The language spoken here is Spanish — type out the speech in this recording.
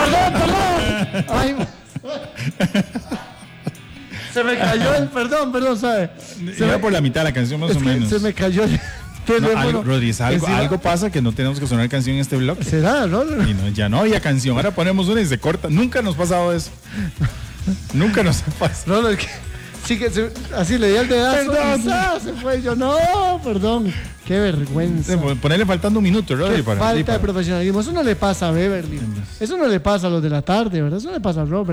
perdón. Ay, se me cayó el perdón, ¿sabe? Se Iba me, por la mitad de la canción más o menos. se me cayó el No, teléfono. Rodríguez, algo pasa que no tenemos que sonar canción en este blog. ¿Será, no? Y no, ya no había canción, ahora ponemos una y se corta. Nunca nos ha pasado eso. Nunca nos ha pasado. No, es que sí que así le di al dedazo. Perdón. Se fue yo. No, perdón. Qué vergüenza. Ponerle faltando un minuto, Rodri, Qué para falta de profesionalismo. Eso no le pasa a Beverly. Eso no le pasa a los de la tarde, ¿verdad? Eso no le pasa a Robert.